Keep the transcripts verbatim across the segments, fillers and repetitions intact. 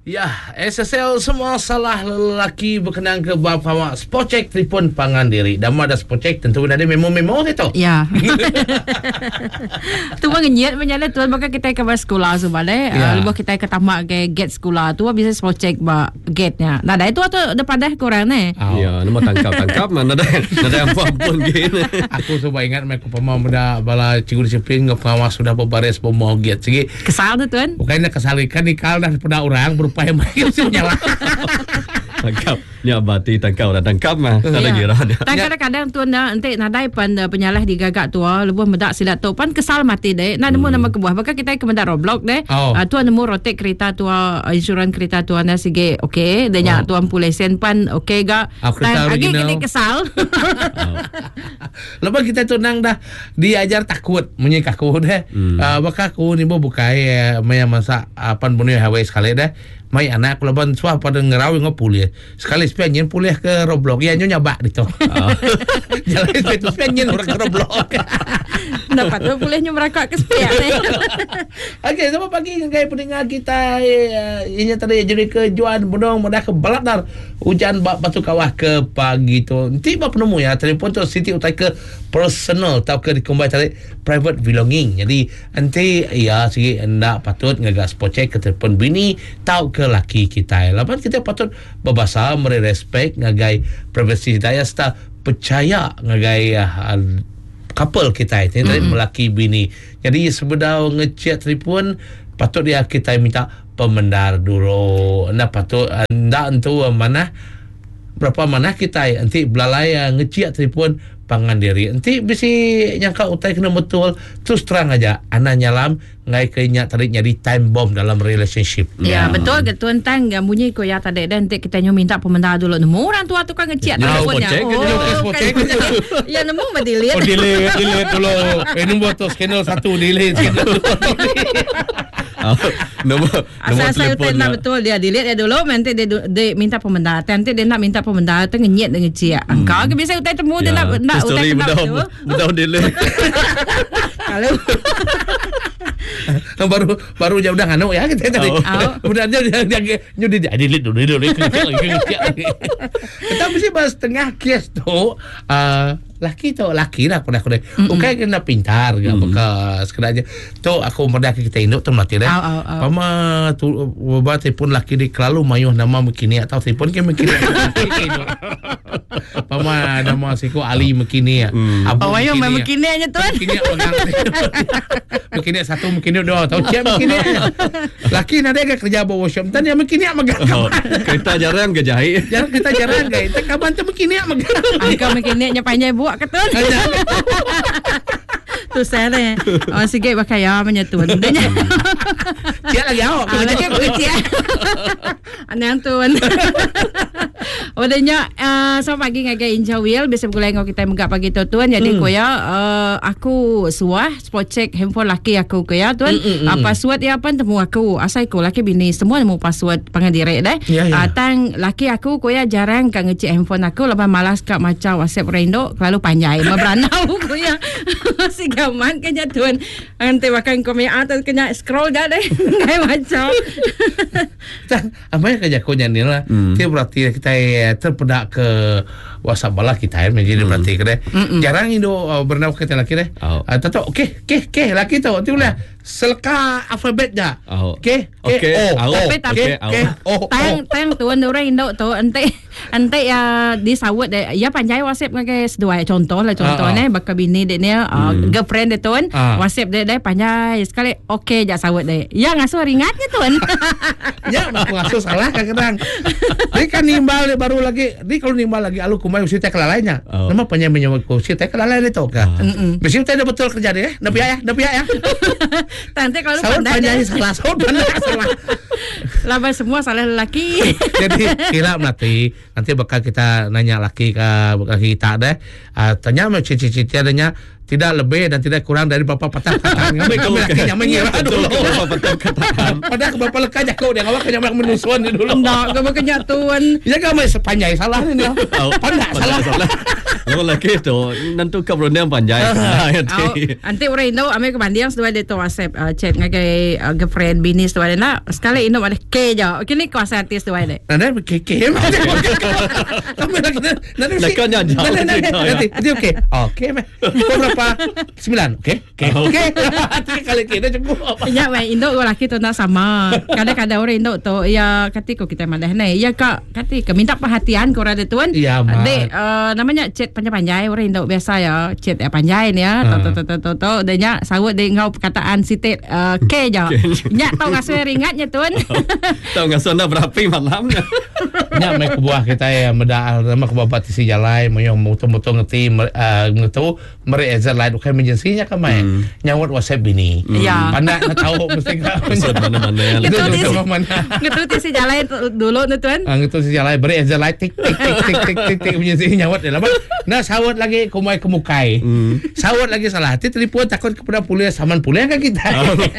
Ya, S S L semua salah lelaki berkenaan ke bapa spot check telefon pangan diri. Dan ada spot check tentu ada memo-memo itu. Ya. Tu bang nyet menyala tuan maka kita ke sekolah sebalik. Ya. Lepas kita ke tamak ke gate sekolah tu bisa spot check ba gate-nya. Nah, dah itu atau depan dah kurang ni. Oh. Ya, nama tangkap-tangkap mana dah. Ada apa pun gini. Aku coba ingat mereka pemau muda bala cikgu disiplin pengawas sudah berbaris pemau gate segi. Kesal tu tuan. Bukannya kesal ikan nikal dah pada orang berupaya mereka nyala. Tangkap nya bati tangkap dah tangkap mah ada kira ada. Kadang-kadang tuan dah nanti nadai pan penyalah digagak tua lebuh medak silat tu pan kesal mati deh. Nah nemu nama kebuah maka kita ke medak Roblox deh. Tuan nemu rotek kereta tua insuran kereta tuan dah sige okey denya tuan pulesen pan okey ga. Lagi kita kesal. Lepas kita tunang dah diajar takut menyik aku deh. Maka aku ni bo bukai maya masa pan bunyi Hawaii sekali deh. Mai anak laban suah pada ngerau ngopulih. Sekali sepenyen pulih ke Roblox ya nyonya bak itu. Jalan itu sepenyen orang ke Roblox. Dapat tu pulih nyomerakak ke sepiak ni. Okey, selamat pagi dengan pendengar kita. Ini tadi jadi kejuan bodong mudah ke Baladar. Hujan bak batu kawah ke pagi tu. Nanti bak penemu ya telefon tu Siti utai ke personal tau ke dikombay tadi private belonging. Jadi nanti ya segi anda patut ngagas spot check ke telefon bini tau ke laki kita. Lepas kita patut berbahasa meri respect ngagai privasi kita ya serta percaya ngagai uh, couple kita itu mm-hmm. melaki bini. Jadi sebenarnya ngecek telefon patut dia kita minta pemendar dulu. Anda patut anda entu mana berapa mana kita nanti belalai ngecek telefon pangan diri. Nanti bisi nyangka utai kena betul. Terus terang aja anak nyalam ngai kenya tarik jadi time bomb dalam relationship. Ya, ya. Betul ke tuan tang yang bunyi ko ya tadi dan nanti kita nyu minta pemendar dulu. Nemu orang tua tukang ngecek telefonnya. Oh, ya nemu mah delete. Oh, delete, delete dulu. Eh nombor tu channel satu delete channel nombor nombor telefon nak betul dia delete dia dulu nanti dia, dia minta pemendar nanti dia nak minta pemendar tu ngenyet dengan cik engkau ke biasa utai temu dia nak nak utai kenal tu mudah delete kalau baru baru jauh dah anu ya kita tadi kemudian dia dia nyudi dia delete dulu delete kita mesti bahas tengah kes tu laki tu laki lah pernah aku dah bukan kena pintar ke apa sekedar tu aku mereka kita induk tu mati dah pama tu buat telefon laki di kelalu mayuh nama mekini atau telefon ke mekini pama nama siku Ali mekini apa mayuh mekini aja tuan mekini mekini satu mekini dua tahu siapa mekini laki nada ke kerja bawa workshop dan yang mekini megang kita jarang ke jahit jarang kita jarang ke kita kapan tu mekini megang angka mekini nya panjang buat kata tu saya ni orang sikit pakai ya menyetun cik lagi awak lagi aku cik anang tuan odanya selamat pagi ngagai Injawil biasa pukul lengok kita megak pagi tu tuan jadi ko ya aku suah spot check handphone laki aku ko ya tuan password ya apa temu aku asal ko laki bini semua nemu password pangadire dah tang laki aku ko ya jarang kan ngecek handphone aku lepas malas kat macam WhatsApp rendo lalu panjai membranau ko ya si gaman kenya tuan nanti makan komen atas kena scroll dah deh kayak macam apa yang kerja ko nya ni lah dia berarti kita terpedak ke WhatsApp bala kita menjadi berarti ke deh jarang Indo bernau kita laki deh tahu okey okey okey laki tu tu lah selka alfabet dah okey okey tapi tapi tang tang tuan orang Indo tu ente ente ya disawat deh ya panjai WhatsApp ngagai sedua contoh lah contohnya bakal bini dia ni girlfriend dia tuan WhatsApp dia dia panjai sekali okey jak sawat deh ya ngasuh ringatnya tuan ya aku ngasuh salah kadang-kadang dia kan nimbal dia baru lagi dia kalau nimbal lagi alu kumai usia teh kelalainya nama panjang menyebut usia teh kelalai dia tahu kah mesti teh dah betul kerja dia nabi ya nabi ya nanti kalau pandai salah saud pandai salah laba semua salah lelaki jadi kira nanti nanti bakal kita nanya laki ke laki kita deh tanya macam cicit-cicit adanya tidak lebih dan tidak kurang dari berapa patah kataan. Ngambil kami laki yang mengira dulu. Berapa patah kataan. Padahal berapa lekanya kau dia ngawak kanya menusuan ni dulu. Ndak ke makanya tuan. Ya kami sepanjang salah ni dia. Pandai salah. Lalu lagi tu nanti keberanian panjang. Nanti orang Indo ambil ke Bandiang sedua dia tu WhatsApp chat ngagai girlfriend bini sedua dia nak sekali Indo ada ke je. Kini kuasa artis sedua dia. Nada ke ke. Kami lagi nanti Lekanya jauh. Nanti nanti okey. Okey meh. Kau berapa? Sembilan. Okey. Okey. Okey. Tiga kali kita cukup. Ya weh Indo lelaki tu nak sama. Kadang-kadang orang Indo tu ya katiko kita madah ni. Ya kak katiko minta perhatian kau ada tuan. Ya mak. Dek namanya chat panjang-panjang orang Indo biasa ya chat ya panjang ya. Tahu tahu tahu tahu. Dan nya sawut dia ngau perkataan sitet ke je. Nya tahu ngasuh ringatnya tuan. Tahu ngasuh nak berapi malamnya. Nya mai ke buah kita ya medaal nama ke bapak tisi jalai moyong moto-moto ngeti ngetu meri ezer lain ukai emergency nya ka mai nyawat WhatsApp bini. Ya. Pandai nak tahu mesti ka mana-mana ya. Ngetu tisi ngetu tisi jalai dulu tu tuan. Ah ngetu tisi jalai beri ezer lain tik tik tik tik tik tik tik emergency nyawat dia lah. Nah sawat lagi kumai kemukai. Sawat lagi salah. Ti telefon takut kepada polis saman polis kan kita.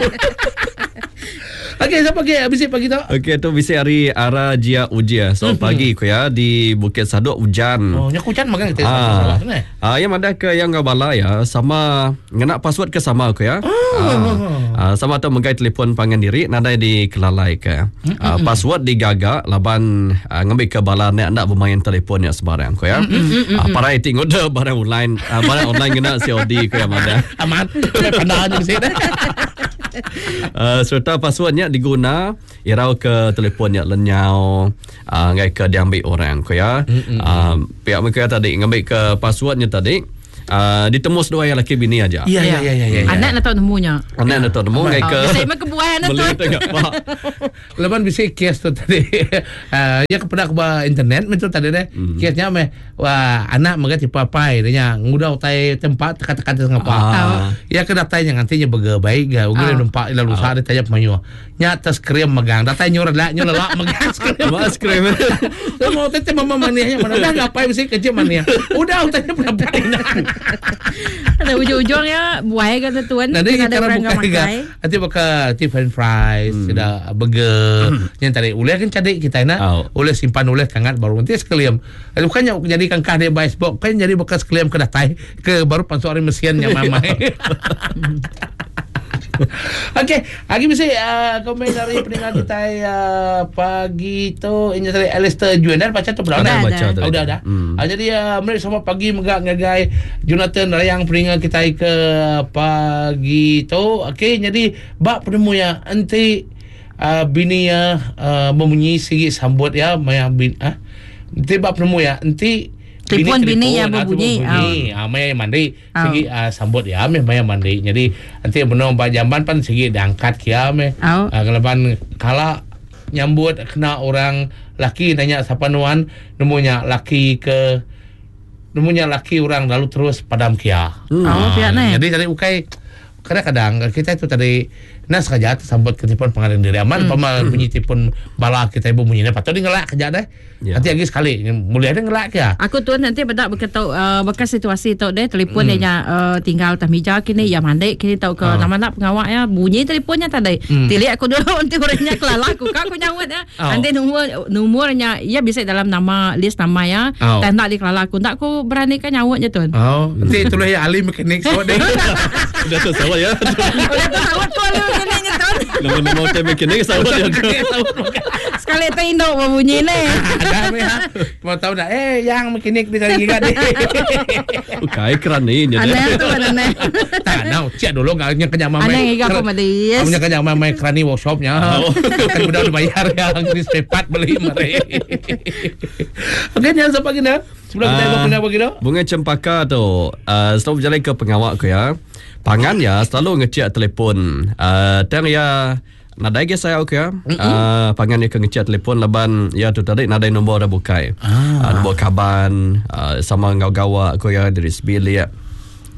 Okey, siapa pagi habis pagi tu? Okey, tu bisa hari arah Jia Ujia. So mm-hmm. pagi ko ya di Bukit Sadok hujan. Oh, nyak hujan makan kita ah. sana. Ah, yang ada ke yang ngabala ya sama ngena password ke sama ko ya. Oh. Ah, sama tu mengkai telefon pangan diri nada di kelalai ke. Mm-hmm. Ah, password digaga laban ah, ngambil ke bala nek nak bermain telefon ya sebarang ko ya. Mm-hmm. Ah, para eating order barang online, ah, barang online ngena C O D ko ya mada. Aman. Pandang di sini. Uh, serta passwordnya diguna irau ke telefonnya lenyau uh, ngai ke diambil orang ko ya. Uh, pihak mereka tadi ngambil ke passwordnya tadi uh, ditemus dua yang laki bini aja. Ya ya ya ya. ya. Anak nak tahu nemunya. Anak nak tahu nemu ngai ke. Saya mak kebuahan tu. Boleh tengok pak. Lepas bisa kes tu tadi. Uh, ya kepada ke internet itu tadi deh. Mm. Kesnya meh wah anak mereka dipapai dia ngudau tai tempat tekan-tekan ngapa. Ah. Ya ke datanya nantinya bega baik ga ugure numpak lalu sa dia tanya penyu. Nya tas krim megang datanya nyor la nyor la megang krim. Mas krim. Saya mau tanya mama manihnya mana dah ngapain bisa kerja mania. Udah tanya berapa ini. Ada ujung-ujungnya buai kata tuan. Nanti kita orang buka nanti buka ti french fries, sudah burger. Yang tadi uleh kan cadik kita nak. Uleh simpan uleh kangat baru nanti sekalian. Bukannya jadi kangkah dia baseball, kan jadi bekas sekalian ke datai ke baru pansori mesinnya mama. Okey, lagi mesti uh, komen dari pendengar kita uh, pagi tu ini dari Alistair Juanan baca tu berapa dah baca oh, dah dah. Hmm. Uh, jadi uh, mereka semua pagi megak ngagai Jonathan Rayang pendengar kita ke pagi tu. Okey, jadi bab penemu ya nanti uh, bini ya uh, membunyi sikit sambut ya maya bin ah. Nanti bab penemu ya nanti telefon bini yang berbunyi. Ah, mai mandi segi uh, sambut ya meh mai mandi. Jadi nanti benom ba jamban pan segi diangkat kia meh. Ah, kalaban kala nyambut kena orang laki nanya siapa nuan nemunya laki ke nemunya laki orang lalu terus padam kia. Hmm. Oh, pihak ni. Jadi jadi ukai kadang-kadang kita itu tadi nas kerja sambut ke telefon pengadilan diri aman pamal bunyi telefon bala kita ibu bunyinya patut dia ngelak kerja deh. Ya. Nanti lagi sekali mulia dia ngelak ya. Aku tuan nanti bedak berkata uh, bekas situasi tu deh telefon hmm. dia uh, tinggal atas meja kini ya mandai kini tahu ke uh. nama nak pengawak ya bunyi telefonnya tadi. Hmm. Tilik aku dulu nanti orangnya kelala aku kak aku nyawat ya. Oh. Nanti nomor nomornya ya bisa dalam nama list nama ya. Oh. Dan tak dikelala aku tak aku berani kan nyawatnya tuan. Oh. Nanti itulah ya ahli mekanik so deh. Sudah tu sawat ya. Sudah tu sawat tu ahli mekaniknya tuan. Nama-nama hotel mekanik sawat ya. Sekali tu Indo berbunyi ni. Ada ya. Mau tahu dah eh yang mekanik dia cari gigat ni. Bukai keran ni nya. Aneh tu aneh. Tak tahu cek dulu nganya kenyang mamai. Aneh gigat aku madis. Kamunya kenyang mamai kerani workshopnya. Kan sudah dibayar ya di sepat beli mari. Okey ni apa lagi dah? Sebelum kita uh, punya bagi dah. Bunga cempaka tu uh, selalu berjalan ke pengawak ko ya. Pangan ya selalu ngecek telefon. Uh, dan ya nadai ke saya okey ya. Uh, pangan dia ke ngecek telefon laban ya tu tadi nadai nombor dah bukai. Ah. Uh, nombor kaban uh, sama ngau gawa ko ya dari sebilik ya.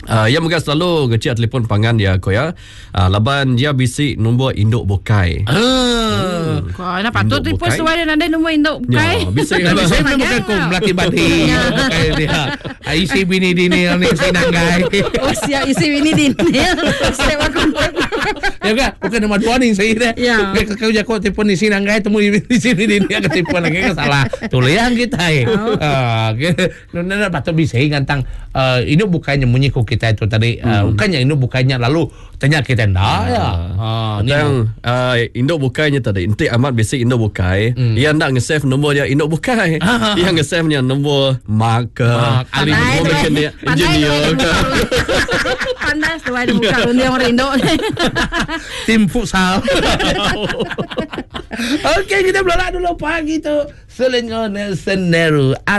Uh, yang mungkin selalu kecil telefon pangan dia ko ya. Uh, laban dia bisik nombor induk bukai. Ah. Kau nak patut Induk telefon bukai. suara nanda nombor induk bukai. Ya, bisik Tapi saya Pangan bukan kau lah. melaki batik. Bukan dia. Ah, isi bini dini ni sinanggai. Oh siap isi ini di Step aku. Ya kan? Bukan nama dua ni saya dah. Ya. Kau jago telefon di sinanggai temu di sini dini akan telefon lagi kan salah. Tulis yang kita eh. Ah, nana patut bisa ngantang ini bukannya menyikut kita itu tadi. Bukannya ini bukannya lalu tanya kita ndak ya. Ah, ni yang uh, induk bukainya tadi inti amat basic induk bukai Hmm. ia nak nge-save nombor dia induk bukai Ah. ia nge-save nya nombor mark Mark, ahli nombor tu, eh. mekanik Pandai tu, engineer eh. ke. Panas tu ada muka dunia orang induk. tim futsal. Okey, kita belola dulu pagi tu. Selengah Seneru.